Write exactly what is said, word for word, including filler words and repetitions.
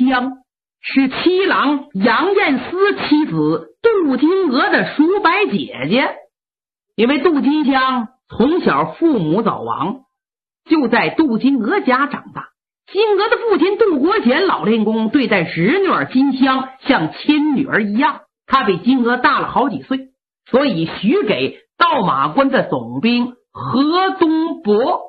江，是七郎杨彦思妻子杜金娥的叔伯姐姐。因为杜金香从小父母早亡，就在杜金娥家长大。金娥的父亲杜国贤老练公对待侄女儿金香像亲女儿一样，他比金娥大了好几岁，所以许给道马关的总兵何东伯。